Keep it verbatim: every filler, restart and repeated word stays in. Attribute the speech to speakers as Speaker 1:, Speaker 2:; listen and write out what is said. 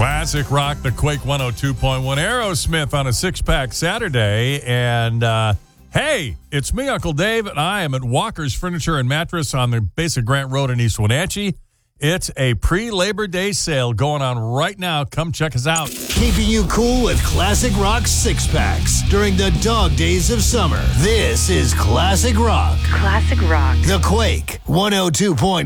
Speaker 1: Classic rock, the Quake one oh two point one. Aerosmith on a six-pack Saturday. And, uh, hey, it's me, Uncle Dave, and I am at Walker's Furniture and Mattress on the base of Grant Road in East Wenatchee. It's a pre-Labor Day sale going on right now. Come check us out.
Speaker 2: Keeping you cool with classic rock six-packs during the dog days of summer. This is Classic Rock.
Speaker 3: Classic Rock.
Speaker 2: The Quake one oh two point one.